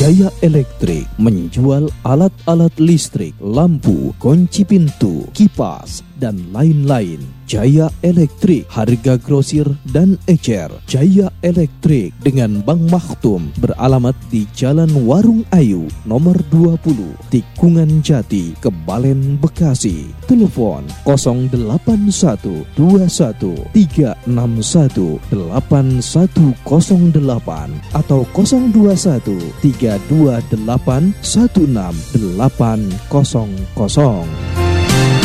Jaya Elektrik menjual alat-alat listrik, lampu, kunci pintu, kipas, dan lain-lain. Jaya Elektrik, harga grosir dan ecer. Jaya Elektrik dengan Bang Maktum beralamat di Jalan Warung Ayu, nomor 20, Tikungan Jati, Kebalen, Bekasi. Telepon 081-21361-8108 atau 021-328-16800.